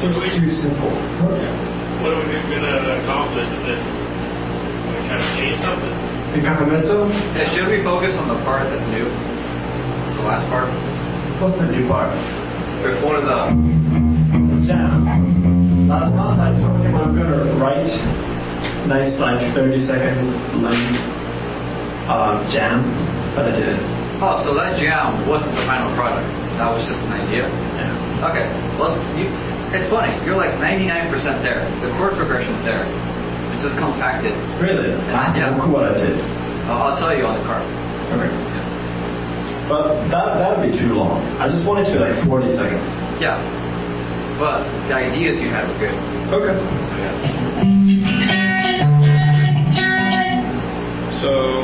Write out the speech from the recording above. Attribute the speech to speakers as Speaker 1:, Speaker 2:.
Speaker 1: seems too simple.
Speaker 2: What are we going to accomplish with this? Are we trying to change something?
Speaker 1: In Cafe Mezzo?
Speaker 3: Yeah, should we focus on the part that's new? The last part?
Speaker 1: What's the new part?
Speaker 3: Before the
Speaker 1: jam. Last month I told him I'm going to write nice 30-second length jam, but I didn't.
Speaker 3: Oh, so that jam wasn't the final product. That was just an idea?
Speaker 1: Yeah.
Speaker 3: Okay. Well, it's funny. You're like 99% there. The chord progression's there. It's just compacted.
Speaker 1: Really?
Speaker 3: Yeah.
Speaker 1: Look what I did.
Speaker 3: I'll tell you on the card.
Speaker 1: Okay.
Speaker 3: Yeah.
Speaker 1: But that would be too long. I just wanted to 40 seconds.
Speaker 3: Yeah. But the ideas you had were good.
Speaker 1: Okay.
Speaker 3: Yeah.
Speaker 2: So